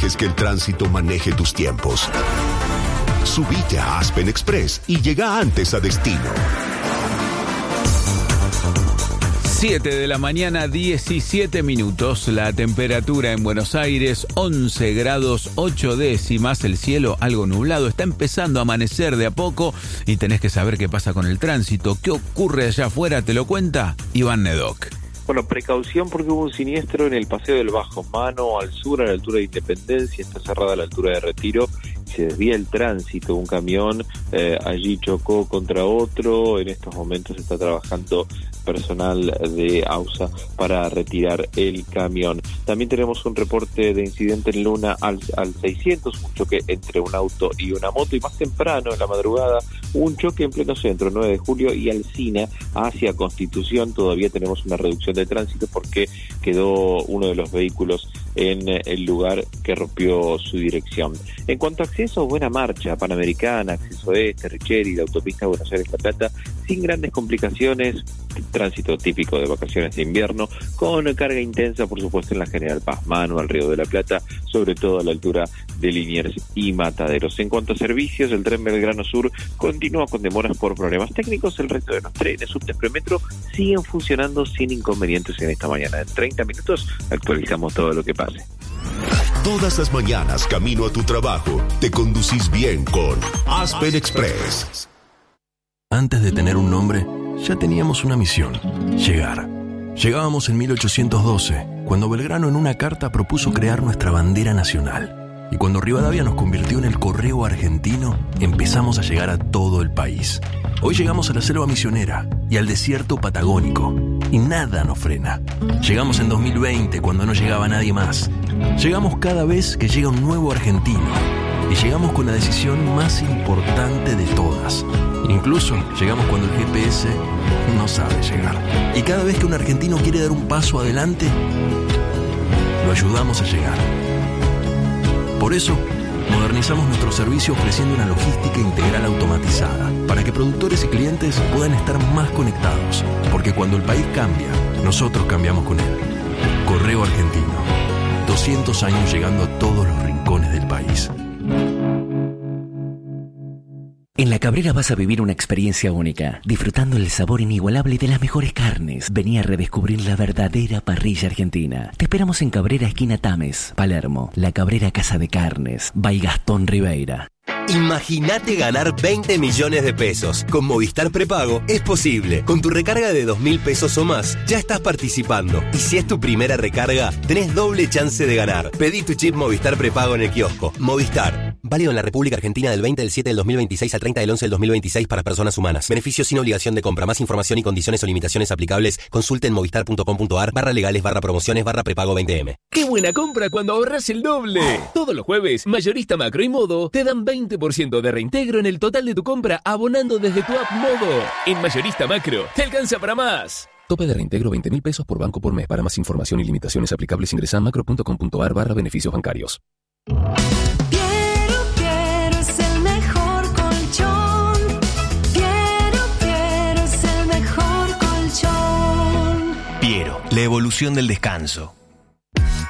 dejes que el tránsito maneje tus tiempos. Subite a Aspen Express y llega antes a destino. 7 de la mañana, 17 minutos. La temperatura en Buenos Aires, 11 grados 8 décimas. El cielo algo nublado. Está empezando a amanecer de a poco y tenés que saber qué pasa con el tránsito. ¿Qué ocurre allá afuera? Te lo cuenta Iván Nedoc. Bueno, precaución porque hubo un siniestro en el Paseo del Bajo Mano, al sur, a la altura de Independencia. Está cerrada a la altura de Retiro. Se desvía el tránsito. Un camión allí chocó contra otro. En estos momentos está trabajando personal de AUSA para retirar el camión. También tenemos un reporte de incidente en Luna al 600, un choque entre un auto y una moto, y más temprano en la madrugada un choque en pleno centro, 9 de julio y Alsina hacia Constitución. Todavía tenemos una reducción de tránsito porque quedó uno de los vehículos en el lugar que rompió su dirección. En cuanto a acceso, buena marcha, Panamericana, Acceso Este, Richeri, la autopista Buenos Aires-La Plata, sin grandes complicaciones, tránsito típico de vacaciones de invierno, con carga intensa, por supuesto, en la General Paz, Mano, al Río de la Plata, sobre todo a la altura de Liniers y Mataderos. En cuanto a servicios, el tren Belgrano Sur continúa con demoras por problemas técnicos. El resto de los trenes, subtes, premetro, siguen funcionando sin inconvenientes en esta mañana. En 30 minutos actualizamos todo lo que pase. Todas las mañanas, camino a tu trabajo, te conducís bien con Aspen Express. Antes de tener un nombre, ya teníamos una misión: llegar. Llegábamos en 1812, cuando Belgrano en una carta propuso crear nuestra bandera nacional. Y cuando Rivadavia nos convirtió en el correo argentino, empezamos a llegar a todo el país. Hoy llegamos a la selva misionera y al desierto patagónico, y nada nos frena. Llegamos en 2020, cuando no llegaba nadie más. Llegamos cada vez que llega un nuevo argentino, y llegamos con la decisión más importante de todas. Incluso llegamos cuando el GPS no sabe llegar. Y cada vez que un argentino quiere dar un paso adelante, lo ayudamos a llegar. Por eso, modernizamos nuestro servicio ofreciendo una logística integral automatizada para que productores y clientes puedan estar más conectados. Porque cuando el país cambia, nosotros cambiamos con él. Correo Argentino. 200 años llegando a todos los rincones del país. En La Cabrera vas a vivir una experiencia única, disfrutando el sabor inigualable de las mejores carnes. Vení a redescubrir la verdadera parrilla argentina. Te esperamos en Cabrera, esquina Tames, Palermo. La Cabrera Casa de Carnes, by Gastón Ribeira. Imagínate ganar 20 millones de pesos. Con Movistar Prepago es posible. Con tu recarga de 2.000 pesos o más, ya estás participando. Y si es tu primera recarga, tenés doble chance de ganar. Pedí tu chip Movistar Prepago en el kiosco. Movistar. Válido en la República Argentina del 20 del 7 del 2026 al 30 del 11 del 2026 para personas humanas. Beneficios sin obligación de compra. Más información y condiciones o limitaciones aplicables. Consulte en movistar.com.ar/legales/prepago 20M. ¡Qué buena compra cuando ahorras el doble! Todos los jueves, Mayorista Macro y Modo te dan 20% de reintegro en el total de tu compra abonando desde tu app Modo. En Mayorista Macro, te alcanza para más. Tope de reintegro 20.000 pesos por banco por mes. Para más información y limitaciones aplicables ingresa a macro.com.ar/beneficios bancarios. Quiero es el mejor colchón. Quiero es el mejor colchón. Piero, la evolución del descanso.